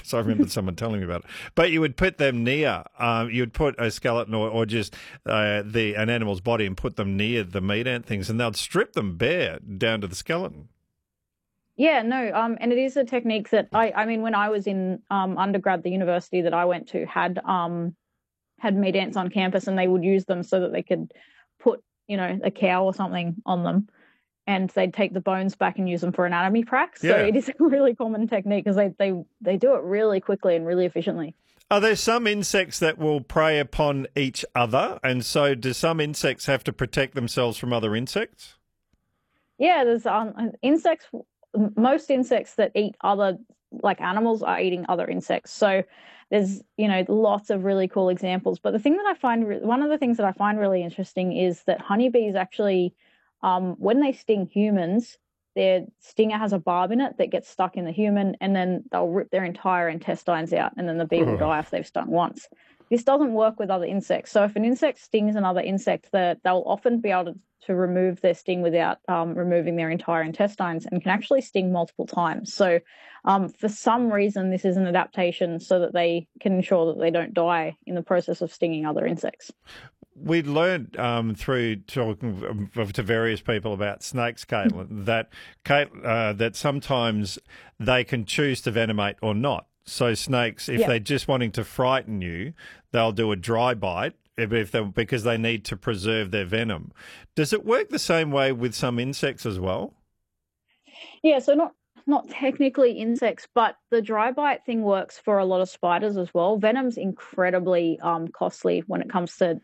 So I remember someone telling me about it. But you would put them near, you would put a skeleton or just an animal's body and put them near the meat ant things, and they'd strip them bare down to the skeleton. Yeah, no, and it is a technique that I mean, when I was in undergrad, the university that I went to had meat ants on campus, and they would use them so that they could put, a cow or something on them, and they'd take the bones back and use them for anatomy pracs. So it is a really common technique because they do it really quickly and really efficiently. Are there some insects that will prey upon each other, and so do some insects have to protect themselves from other insects? Yeah, there's insects. Most insects that eat other, like animals, are eating other insects. So there's, lots of really cool examples. But one of the things that I find really interesting is that honeybees actually, when they sting humans, their stinger has a barb in it that gets stuck in the human, and then they'll rip their entire intestines out, and then the bee will die if they've stung once. This doesn't work with other insects. So if an insect stings another insect, they'll often be able to remove their sting without removing their entire intestines, and can actually sting multiple times. So for some reason, this is an adaptation so that they can ensure that they don't die in the process of stinging other insects. We learned through talking to various people about snakes, Caitlin, that sometimes they can choose to venomate or not. So snakes, if they're just wanting to frighten you, they'll do a dry bite because they need to preserve their venom. Does it work the same way with some insects as well? Yeah, so not technically insects, but the dry bite thing works for a lot of spiders as well. Venom's incredibly costly when it comes to